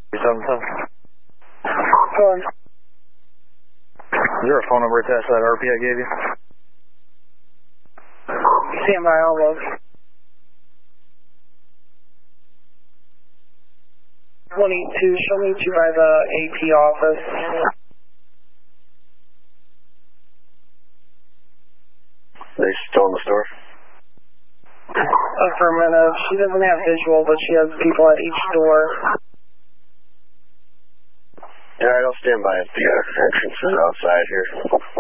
7-7. Go on. Is there a phone number attached to that RP I gave you? Stand by, all look. 182, she'll meet you by the AP office. They still in the store? Affirmative. She doesn't have visual, but she has people at each door. Alright, I'll stand by at the entrances outside here.